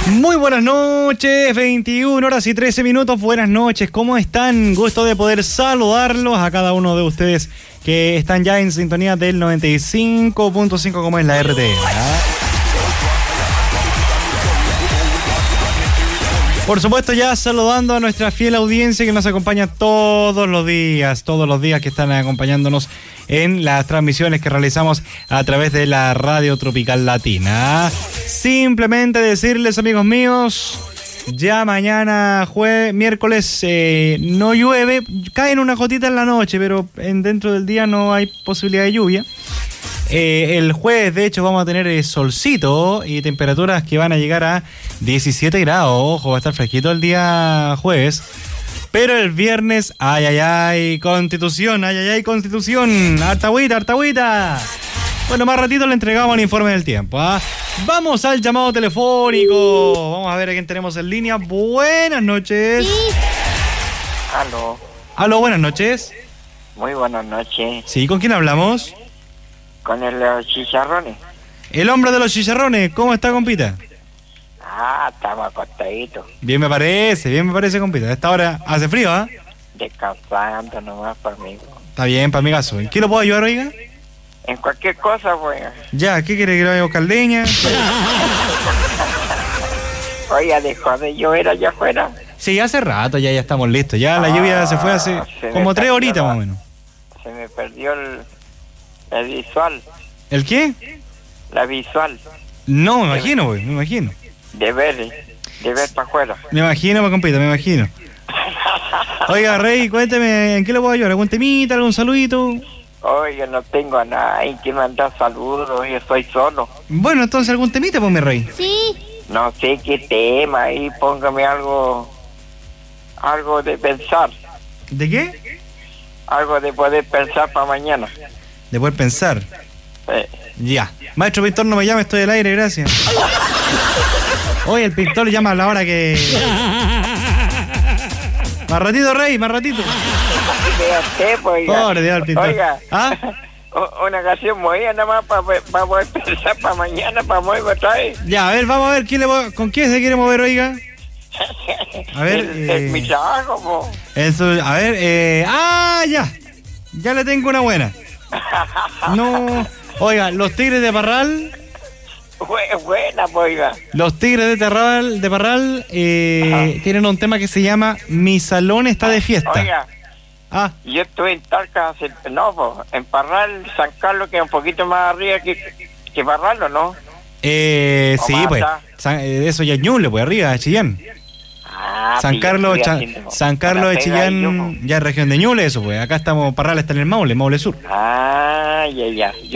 Muy buenas noches, 21 horas y 13 minutos. Buenas noches, ¿cómo están? Gusto de poder saludarlos a cada uno de ustedes que están ya en sintonía del 95.5 como es la RT. Por supuesto, ya saludando a nuestra fiel audiencia que nos acompaña todos los días que están acompañándonos en las transmisiones que realizamos a través de la Radio Tropical Latina. Simplemente decirles, amigos míos, ya mañana miércoles no llueve, caen una gotita en la noche, pero dentro del día no hay posibilidad de lluvia. El jueves, de hecho, vamos a tener solcito y temperaturas que van a llegar a 17 grados. Ojo, va a estar fresquito el día jueves. Pero el viernes, Constitución, harta agüita. Bueno, más ratito le entregamos el informe del tiempo. Vamos al llamado telefónico. Vamos a ver a quién tenemos en línea. Buenas noches. Sí. Aló, buenas noches. Muy buenas noches. Sí, ¿con quién hablamos? Con los chicharrones. El hombre de los chicharrones. ¿Cómo está, compita? Estamos acostaditos. Bien me parece, compita. A esta hora hace frío, ¿ah? Descansando nomás por mí. Está bien, pa' amigazo. ¿En qué lo puedo ayudar, oiga? En cualquier cosa, pues. Ya, ¿qué quiere que le vaya a buscar leña? Oiga, dejó de llover allá afuera. Sí, hace rato ya estamos listos. Ya la lluvia se fue hace como 3 horitas más o menos. Se me perdió el visual. ¿El qué? La visual. No, me imagino, güey, me imagino. De ver para afuera. Me imagino, compita, me imagino. Oiga, Rey, cuénteme, ¿en qué le puedo ayudar? ¿Algún temita, algún saludito? Oiga, no tengo a nadie que mandar saludos, yo soy solo. Bueno, entonces, ¿algún temita, pues, mi Rey? Sí. No sé qué tema, ahí póngame algo de pensar. ¿De qué? Algo de poder pensar para mañana. De poder pensar. Ya. Maestro Pintor, no me llame, estoy al aire, gracias. Oye, el pintor llama a la hora que... Más ratito, Rey, más ratito. Pobre Dios, el pintor. Oiga, una canción movida nada más para poder pensar para mañana, para mover otra vez. Ya, a ver, vamos a ver, ¿con quién se quiere mover, oiga? A ver, es mi trabajo, po. A ver, ya le tengo una buena. No, oiga, los Tigres de Parral. Buena, oiga. Los Tigres de Parral tienen un tema que se llama Mi Salón Está de Fiesta. Oiga, yo estuve en Talca, en Parral, San Carlos, que es un poquito más arriba que Parral, ¿o no? Sí, pues, eso ya es Ñuble, pues, arriba, Chillán. San Carlos de Chillán, ya es región de Ñuble, eso, pues. Acá estamos, Parral está en el Maule Sur. Ya.